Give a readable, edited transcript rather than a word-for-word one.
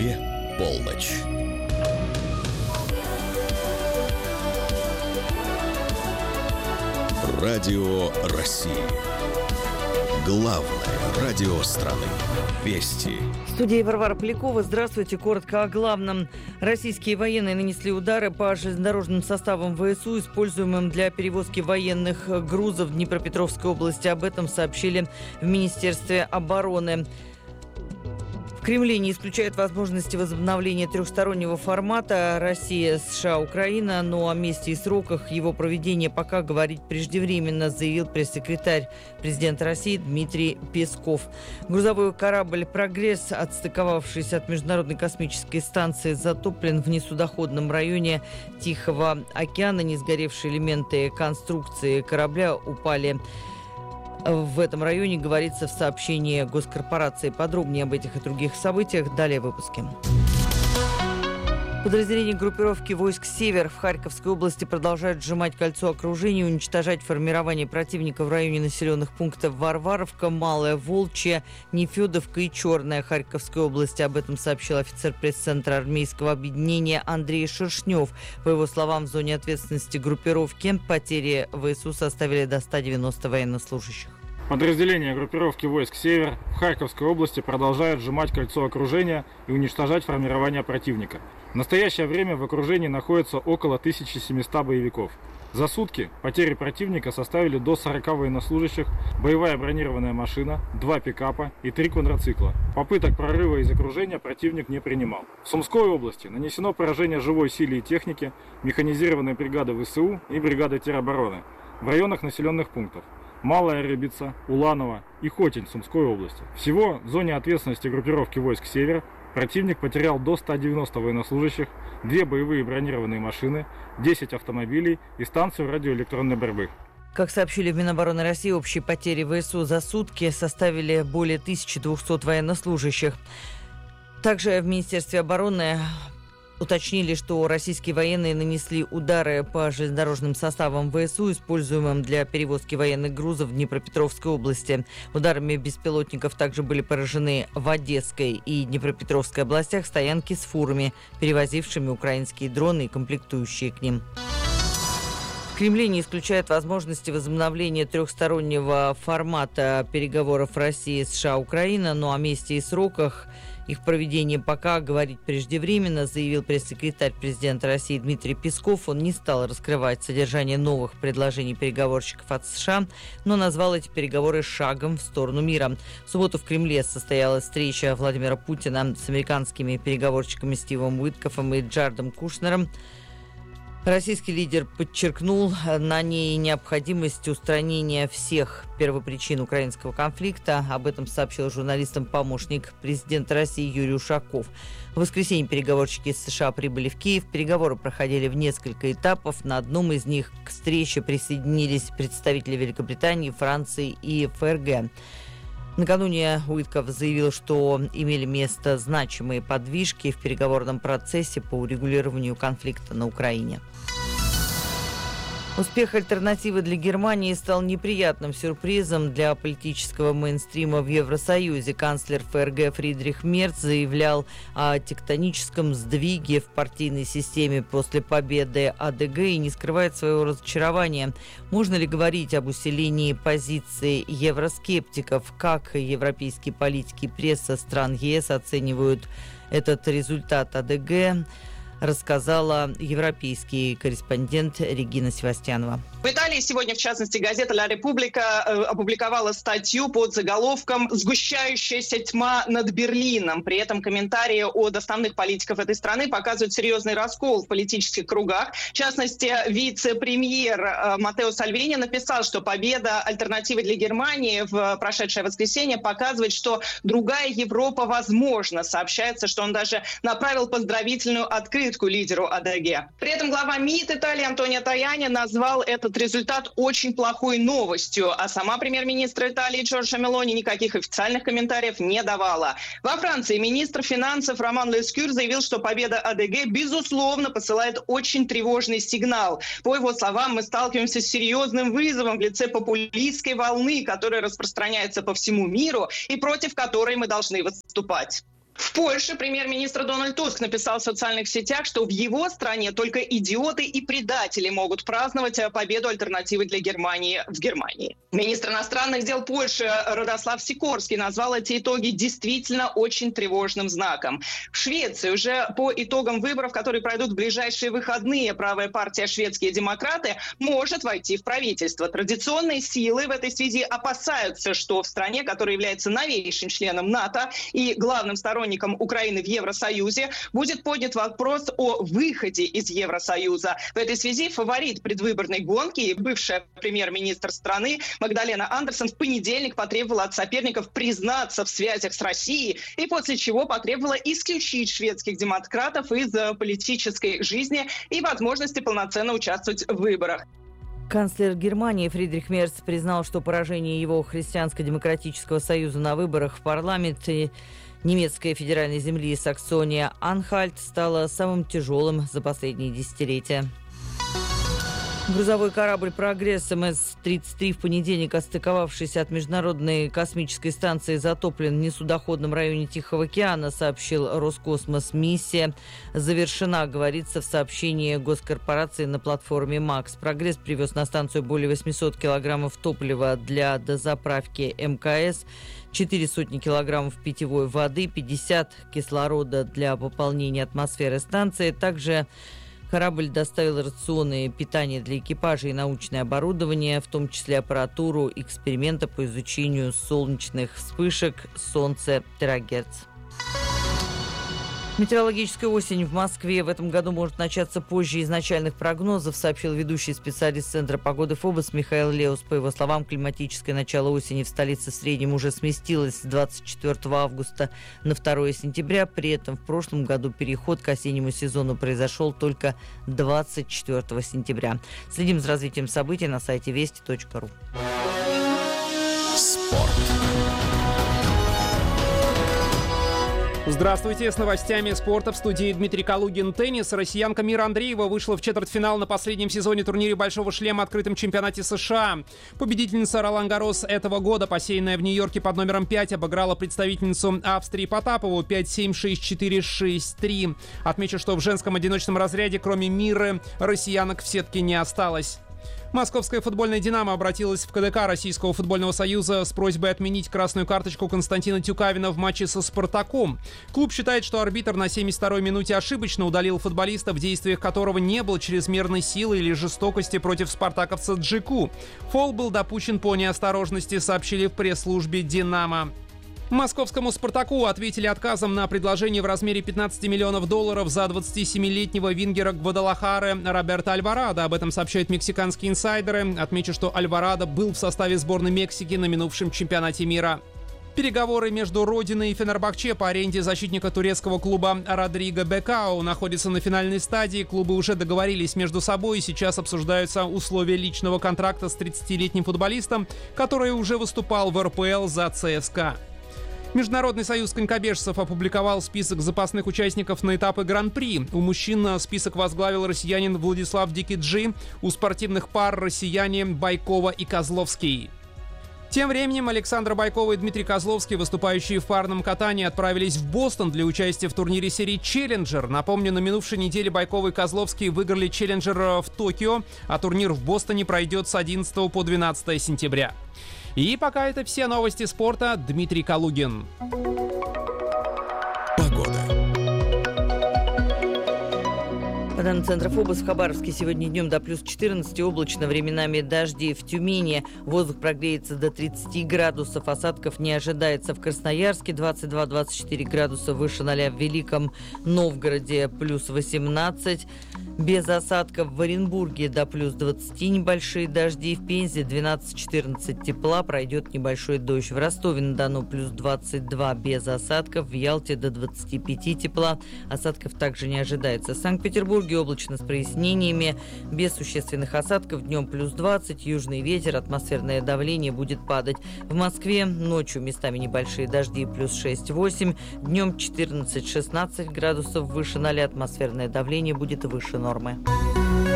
Москве полночь. Радио России. Главное радио страны. Вести. В студии Варвара Полякова. Здравствуйте. Коротко о главном. Российские военные нанесли удары по железнодорожным составам ВСУ, используемым для перевозки военных грузов в Днепропетровской области. Об этом сообщили в Министерстве обороны. В Кремле не исключают возможности возобновления трехстороннего формата Россия, США, Украина, но о месте и сроках его проведения пока говорить преждевременно, заявил пресс-секретарь президента России Дмитрий Песков. Грузовой корабль «Прогресс», отстыковавшийся от Международной космической станции, затоплен в несудоходном районе Тихого океана. Несгоревшие элементы конструкции корабля упали в этом районе, говорится в сообщении госкорпорации. Подробнее об этих и других событиях далее в выпуске. Подразделения группировки войск «Север» в Харьковской области продолжают сжимать кольцо окружения и уничтожать формирование противника в районе населенных пунктов Варваровка, Малая Волчья, Нефедовка и Черная Харьковской области. Об этом сообщил офицер пресс-центра армейского объединения Андрей Шершнев. По его словам, в зоне ответственности группировки потери ВСУ составили до 190 военнослужащих. Подразделения группировки войск «Север» в Харьковской области продолжают сжимать кольцо окружения и уничтожать формирование противника. В настоящее время в окружении находится около 1700 боевиков. За сутки потери противника составили до 40 военнослужащих, боевая бронированная машина, 2 пикапа и 3 квадроцикла. Попыток прорыва из окружения противник не принимал. В Сумской области нанесено поражение живой силе и технике механизированной бригады ВСУ и бригады теробороны в районах населенных пунктов Малая Рыбица, Уланово и Хотень Сумской области. Всего в зоне ответственности группировки войск «Север» противник потерял до 190 военнослужащих, 2 боевые бронированные машины, 10 автомобилей и станцию радиоэлектронной борьбы. Как сообщили в Минобороны России, общие потери ВСУ за сутки составили более 1200 военнослужащих. Также в Министерстве обороны уточнили, что российские военные нанесли удары по железнодорожным составам ВСУ, используемым для перевозки военных грузов в Днепропетровской области. Ударами беспилотников также были поражены в Одесской и Днепропетровской областях стоянки с фурами, перевозившими украинские дроны и комплектующие к ним. В Кремле не исключают возможности возобновления трехстороннего формата переговоров России, США, Украина, но о месте и сроках их проведения пока говорить преждевременно, заявил пресс-секретарь президента России Дмитрий Песков. Он не стал раскрывать содержание новых предложений переговорщиков от США, но назвал эти переговоры шагом в сторону мира. В субботу в Кремле состоялась встреча Владимира Путина с американскими переговорщиками Стивом Уиткофом и Джаредом Кушнером. Российский лидер подчеркнул на ней необходимость устранения всех первопричин украинского конфликта. Об этом сообщил журналистам помощник президента России Юрий Ушаков. В воскресенье переговорщики из США прибыли в Киев. Переговоры проходили в несколько этапов. На одном из них к встрече присоединились представители Великобритании, Франции и ФРГ. Накануне Уитков заявил, что имели место значимые подвижки в переговорном процессе по урегулированию конфликта на Украине. Успех альтернативы для Германии стал неприятным сюрпризом для политического мейнстрима в Евросоюзе. Канцлер ФРГ Фридрих Мерц заявлял о тектоническом сдвиге в партийной системе после победы АДГ и не скрывает своего разочарования. Можно ли говорить об усилении позиции евроскептиков? Как европейские политики и пресса стран ЕС оценивают этот результат АДГ? Рассказала европейский корреспондент Регина Севастьянова. В Италии сегодня, в частности, газета «Ла Република» опубликовала статью под заголовком «Сгущающаяся тьма над Берлином». При этом комментарии от основных политиков этой страны показывают серьезный раскол в политических кругах. В частности, вице-премьер Маттео Сальвини написал, что победа альтернативы для Германии в прошедшее воскресенье показывает, что другая Европа возможна. Сообщается, что он даже направил поздравительную открытку лидеру АДГ. При этом глава МИД Италии Антонио Таяни назвал этот результат очень плохой новостью, а сама премьер-министр Италии Джорджа Мелони никаких официальных комментариев не давала. Во Франции министр финансов Роман Лескюр заявил, что победа АДГ, безусловно, посылает очень тревожный сигнал. По его словам, мы сталкиваемся с серьезным вызовом в лице популистской волны, которая распространяется по всему миру и против которой мы должны выступать. В Польше премьер-министр Дональд Туск написал в социальных сетях, что в его стране только идиоты и предатели могут праздновать победу альтернативы для Германии в Германии. Министр иностранных дел Польши Радослав Сикорский назвал эти итоги действительно очень тревожным знаком. В Швеции уже по итогам выборов, которые пройдут в ближайшие выходные, правая партия «Шведские демократы» может войти в правительство. Традиционные силы в этой связи опасаются, что в стране, которая является новейшим членом НАТО и главным сторонником Украины в Евросоюзе, будет поднят вопрос о выходе из Евросоюза. В этой связи фаворит предвыборной гонки, бывшая премьер-министр страны Магдалена Андерсон, в понедельник потребовала от соперников признаться в связях с Россией и после чего потребовала исключить шведских демократов из политической жизни и возможности полноценно участвовать в выборах. Канцлер Германии Фридрих Мерц признал, что поражение его Христианско-демократического союза на выборах в парламент и немецкой федеральной земли Саксония-Анхальт стало самым тяжелым за последние десятилетия. Грузовой корабль «Прогресс» МС-33 в понедельник, отстыковавшийся от Международной космической станции, затоплен в несудоходном районе Тихого океана, сообщил Роскосмос. Миссия завершена, говорится в сообщении госкорпорации на платформе «Макс». «Прогресс» привез на станцию более 800 килограммов топлива для дозаправки МКС, 400 килограммов питьевой воды, 50 кислорода для пополнения атмосферы станции. Также корабль доставил рационы питания для экипажа и научное оборудование, в том числе аппаратуру эксперимента по изучению солнечных вспышек «Солнце Терагерц». Метеорологическая осень в Москве в этом году может начаться позже изначальных прогнозов, сообщил ведущий специалист Центра погоды ФОБОС Михаил Леус. По его словам, климатическое начало осени в столице в среднем уже сместилось с 24 августа на 2 сентября. При этом в прошлом году переход к осеннему сезону произошел только 24 сентября. Следим за развитием событий на сайте вести.ру. Спорт. Здравствуйте, с новостями спорта в студии Дмитрий Калугин. Теннис. Россиянка Мира Андреева вышла в четвертьфинал на последнем сезоне турнире «Большого шлема» открытом чемпионате США. Победительница Ролан Гаррос этого года, посеянная в Нью-Йорке под номером 5, обыграла представительницу Австрии Потапову 5-7, 6-4, 6-3. Отмечу, что в женском одиночном разряде, кроме Миры, россиянок в сетке не осталось. Московская футбольная «Динамо» обратилась в КДК Российского футбольного союза с просьбой отменить красную карточку Константина Тюкавина в матче со «Спартаком». Клуб считает, что арбитр на 72-й минуте ошибочно удалил футболиста, в действиях которого не было чрезмерной силы или жестокости против спартаковца Джику. Фол был допущен по неосторожности, сообщили в пресс-службе «Динамо». Московскому «Спартаку» ответили отказом на предложение в размере $15 миллионов за 27-летнего вингера Гвадалахары Роберто Альварадо. Об этом сообщают мексиканские инсайдеры. Отмечу, что Альварадо был в составе сборной Мексики на минувшем чемпионате мира. Переговоры между Родиной и Фенербахче по аренде защитника турецкого клуба Родриго Бекау находятся на финальной стадии. Клубы уже договорились между собой, и сейчас обсуждаются условия личного контракта с 30-летним футболистом, который уже выступал в РПЛ за ЦСКА. Международный союз конькобежцев опубликовал список запасных участников на этапы Гран-при. У мужчин список возглавил россиянин Владислав Дикиджи, у спортивных пар россияне Байкова и Козловский. Тем временем Александра Байкова и Дмитрий Козловский, выступающие в парном катании, отправились в Бостон для участия в турнире серии «Челленджер». Напомню, на минувшей неделе Байкова и Козловский выиграли «Челленджер» в Токио, а турнир в Бостоне пройдет с 11 по 12 сентября. И пока это все новости спорта. Дмитрий Калугин. Погода. По данным Центра ФОБОС, в Хабаровске сегодня днем до плюс 14, облачно, временами дожди. В Тюмени воздух прогреется до 30 градусов, осадков не ожидается. В Красноярске 22-24 градуса выше 0, в Великом Новгороде плюс 18, без осадков. В Оренбурге до плюс 20 небольшие дожди, в Пензе 12-14 тепла, пройдет небольшой дождь. В Ростове-на-Дону плюс 22 без осадков, в Ялте до 25 тепла, осадков также не ожидается. В Санкт-Петербурге облачно с прояснениями, без существенных осадков, днем плюс 20, южный ветер, атмосферное давление будет падать. В Москве ночью местами небольшие дожди, плюс 6-8, днем 14-16 градусов выше 0, атмосферное давление будет выше нормы.